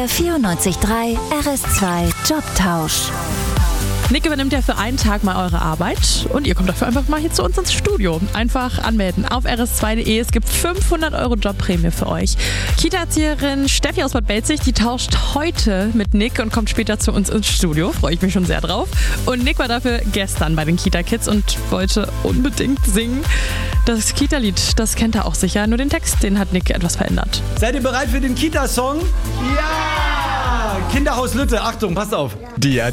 Der 94.3 RS2 Jobtausch. Nick übernimmt ja für einen Tag mal eure Arbeit und ihr kommt dafür einfach mal hier zu uns ins Studio. Einfach anmelden auf rs2.de. Es gibt 500 € Jobprämie für euch. Kita-Erzieherin Steffi aus Bad Belzig, die tauscht heute mit Nick und kommt später zu uns ins Studio. Freue ich mich schon sehr drauf. Und Nick war dafür gestern bei den Kita-Kids und wollte unbedingt singen. Das Kita-Lied, das kennt er auch sicher. Nur den Text, den hat Nick etwas verändert. Seid ihr bereit für den Kita-Song? Ja! Kinderhaus Lütte, Achtung, passt auf.